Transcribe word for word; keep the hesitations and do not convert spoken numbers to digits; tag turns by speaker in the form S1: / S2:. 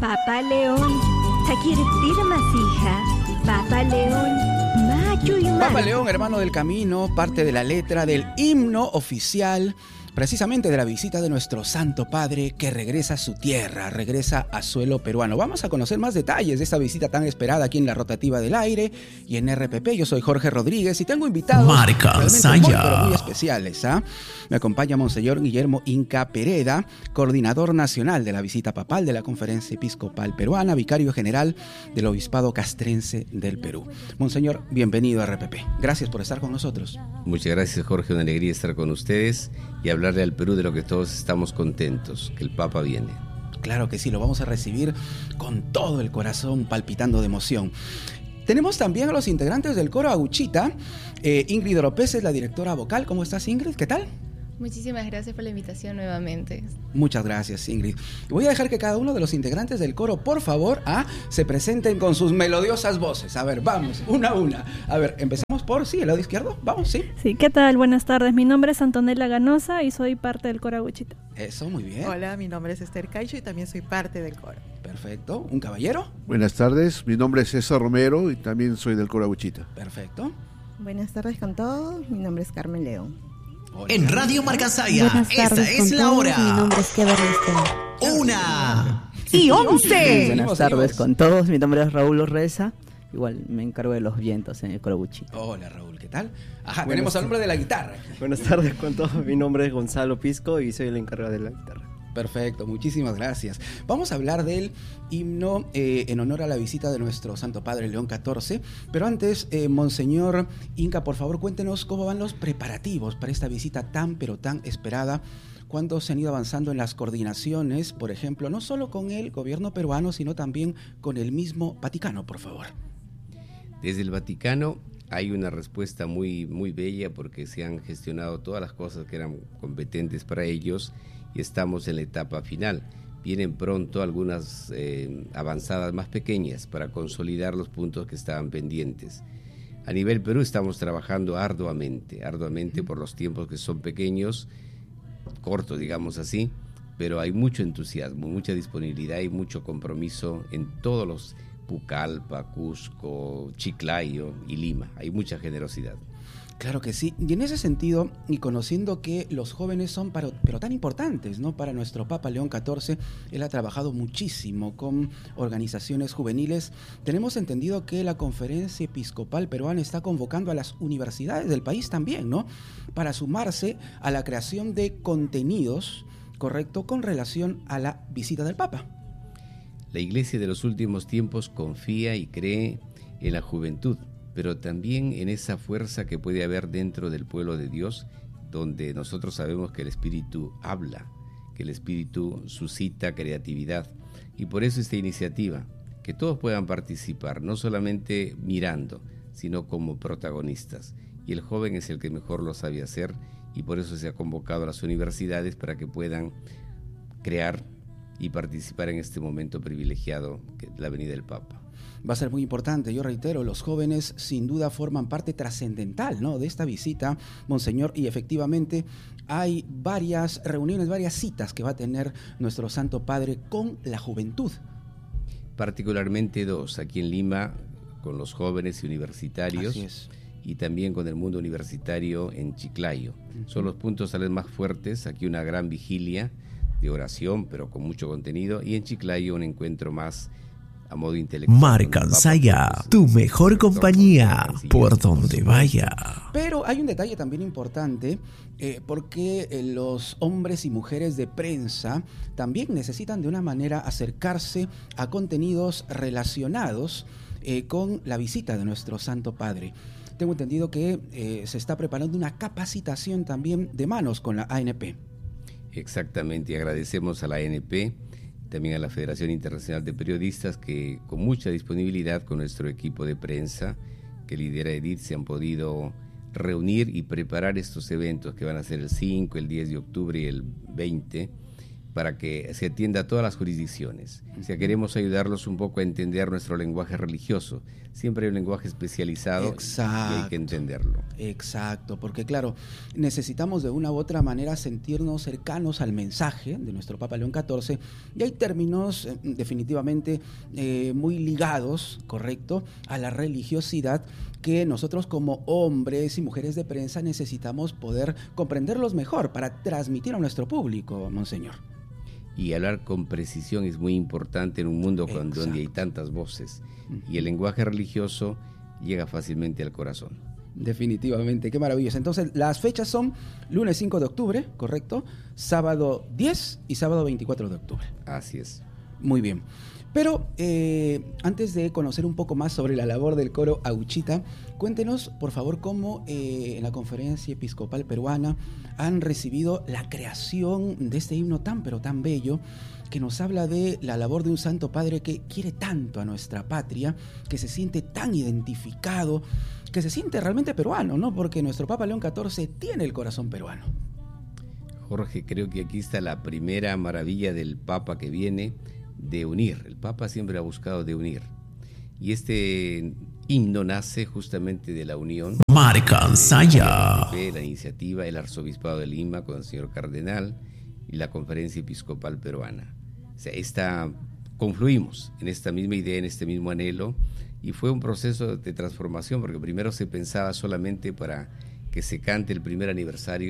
S1: Papa León, Takirtir Masija, Papa León, Macho y
S2: Papa León, hermano del camino, parte de la letra del himno oficial, precisamente de la visita de nuestro Santo Padre que regresa a su tierra, regresa a suelo peruano. Vamos a conocer más detalles de esta visita tan esperada aquí en la Rotativa del Aire y en R P P. Yo soy Jorge Rodríguez y tengo invitados
S3: Marca
S2: realmente muy, pero muy especiales. ¿eh? Me acompaña Monseñor Guillermo Inca Pereda, coordinador nacional de la visita papal de la Conferencia Episcopal Peruana, vicario general del Obispado Castrense del Perú. Monseñor, bienvenido a R P P. Gracias por estar con nosotros.
S4: Muchas gracias, Jorge. Una alegría estar con ustedes y hablarle al Perú de lo que todos estamos contentos, que el Papa viene.
S2: Claro que sí, lo vamos a recibir con todo el corazón palpitando de emoción. Tenemos también a los integrantes del coro Aguchita. Eh, Ingrid Oropesa es la directora vocal. ¿Cómo estás, Ingrid? ¿Qué tal?
S5: Muchísimas gracias por la invitación nuevamente.
S2: Muchas gracias, Ingrid. Voy a dejar que cada uno de los integrantes del coro, por favor, ¿ah? se presenten con sus melodiosas voces. A ver, vamos, una a una. A ver, empezamos por, sí, el lado izquierdo. Vamos, sí.
S6: Sí, ¿qué tal? Buenas tardes. Mi nombre es Antonella Ganosa y soy parte del coro Aguchita.
S2: Eso, muy bien.
S7: Hola, mi nombre es Esther Caicho y también soy parte del coro.
S2: Perfecto. ¿Un caballero?
S8: Buenas tardes, mi nombre es César Romero y también soy del coro Aguchita.
S2: Perfecto.
S9: Buenas tardes con todos, mi nombre es Carmen León.
S3: Hola. En Radio Marcasaya, esta es la hora.
S10: Mi nombre es Keber Listén.
S3: Una
S10: y once.
S11: Buenas tardes con todos. Mi nombre es Raúl Orreza. Igual me encargo de los vientos en el coro Aguchita.
S2: Hola Raúl, ¿qué tal? Ajá, Buenas tenemos al hombre de la guitarra.
S12: Buenas tardes con todos. Mi nombre es Gonzalo Pisco y soy el encargado de la guitarra.
S2: Perfecto, muchísimas gracias. Vamos a hablar del himno eh, en honor a la visita de nuestro Santo Padre León catorce, pero antes, eh, Monseñor Inca, por favor, cuéntenos cómo van los preparativos para esta visita tan, pero tan esperada. ¿Cuánto se han ido avanzando en las coordinaciones, por ejemplo, no solo con el gobierno peruano, sino también con el mismo Vaticano, por favor?
S4: Desde el Vaticano hay una respuesta muy, muy bella porque se han gestionado todas las cosas que eran competentes para ellos y estamos en la etapa final. Vienen pronto algunas eh, avanzadas más pequeñas para consolidar los puntos que estaban pendientes. A nivel Perú estamos trabajando arduamente, arduamente por los tiempos que son pequeños, cortos digamos así, pero hay mucho entusiasmo, mucha disponibilidad y mucho compromiso en todos los Pucallpa, Cusco, Chiclayo y Lima. Hay mucha generosidad.
S2: Claro que sí, y en ese sentido, y conociendo que los jóvenes son pero, pero tan importantes, ¿no? Para nuestro Papa León catorce, él ha trabajado muchísimo con organizaciones juveniles. Tenemos entendido que la Conferencia Episcopal Peruana está convocando a las universidades del país también, ¿no? Para sumarse a la creación de contenidos, correcto, con relación a la visita del Papa.
S4: La Iglesia de los últimos tiempos confía y cree en la juventud, pero también en esa fuerza que puede haber dentro del pueblo de Dios, donde nosotros sabemos que el Espíritu habla, que el Espíritu suscita creatividad. Y por eso esta iniciativa, que todos puedan participar, no solamente mirando, sino como protagonistas. Y el joven es el que mejor lo sabe hacer, y por eso se ha convocado a las universidades para que puedan crear y participar en este momento privilegiado, que es la venida del Papa.
S2: Va a ser muy importante, yo reitero, los jóvenes sin duda forman parte trascendental, ¿no?, de esta visita, Monseñor, y efectivamente hay varias reuniones, varias citas que va a tener nuestro Santo Padre con la juventud.
S4: Particularmente dos, aquí en Lima, con los jóvenes y universitarios.
S2: Así es.
S4: Y también con el mundo universitario en Chiclayo. Uh-huh. Son los puntos tal vez más fuertes, aquí una gran vigilia de oración, pero con mucho contenido, y en Chiclayo un encuentro más a modo intelectual.
S3: Marcansaya, tu mejor compañía, por donde vaya.
S2: Pero hay un detalle también importante, eh, porque eh, los hombres y mujeres de prensa también necesitan de una manera acercarse a contenidos relacionados eh, con la visita de nuestro Santo Padre. Tengo entendido que eh, se está preparando una capacitación también de manos con la A N P.
S4: Exactamente, y agradecemos a la A N P, también a la Federación Internacional de Periodistas, que con mucha disponibilidad con nuestro equipo de prensa que lidera Edith se han podido reunir y preparar estos eventos que van a ser el cinco, el diez de octubre y el veinte, para que se atienda a todas las jurisdicciones. O sea, queremos ayudarlos un poco a entender nuestro lenguaje religioso. Siempre hay un lenguaje especializado. Exacto. Y hay que entenderlo.
S2: Exacto, porque claro, necesitamos de una u otra manera sentirnos cercanos al mensaje de nuestro Papa León catorce, y hay términos eh, definitivamente eh, muy ligados, correcto, a la religiosidad, que nosotros como hombres y mujeres de prensa necesitamos poder comprenderlos mejor para transmitir a nuestro público, monseñor.
S4: Y hablar con precisión es muy importante en un mundo con, donde hay tantas voces. Uh-huh. Y el lenguaje religioso llega fácilmente al corazón.
S2: Definitivamente, qué maravilloso. Entonces, las fechas son lunes cinco de octubre, ¿correcto? Sábado diez y sábado veinticuatro de octubre.
S4: Así es.
S2: Muy bien. Pero eh, antes de conocer un poco más sobre la labor del coro Auchita, cuéntenos, por favor, cómo eh, en la Conferencia Episcopal Peruana han recibido la creación de este himno tan, pero tan bello, que nos habla de la labor de un Santo Padre que quiere tanto a nuestra patria, que se siente tan identificado, que se siente realmente peruano, ¿no? Porque nuestro Papa León catorce tiene el corazón peruano.
S4: Jorge, creo que aquí está la primera maravilla del Papa que viene, de unir. El Papa siempre ha buscado de unir. Y este himno nace justamente de la unión.
S3: Marca Saya.
S4: La iniciativa, el Arzobispado de Lima con el señor Cardenal y la Conferencia Episcopal Peruana. O sea, esta, confluimos en esta misma idea, en este mismo anhelo, y fue un proceso de transformación, porque primero se pensaba solamente para que se cante el primer aniversario